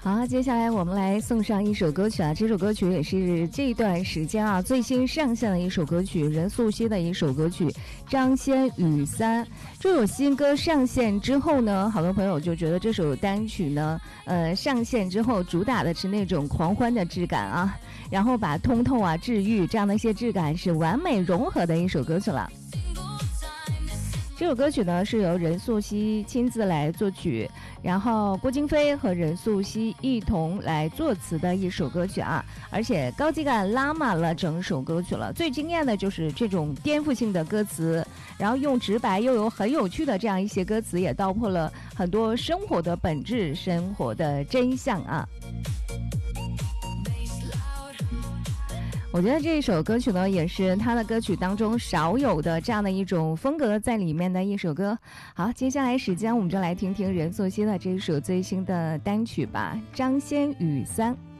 好，接下来我们来送上一首歌曲啊，这首歌曲也是这段时间啊最新上线的一首歌曲，任素汐的一首歌曲《张先雨三》。这首新歌上线之后呢，好多朋友就觉得这首单曲呢，上线之后主打的是那种狂欢的质感啊，然后把通透啊、治愈这样的一些质感是完美融合的一首歌曲了。这首歌曲呢是由任素汐亲自来作曲，然后郭京飞和任素汐一同来作词的一首歌曲啊，而且高级感拉满了整首歌曲了。最惊艳的就是这种颠覆性的歌词，然后用直白又有很有趣的这样一些歌词，也道破了很多生活的本质、生活的真相啊。我觉得这一首歌曲呢，也是他的歌曲当中少有的这样的一种风格在里面的一首歌。好，接下来时间我们就来听听任素汐的这一首最新的单曲吧，《张先雨三》。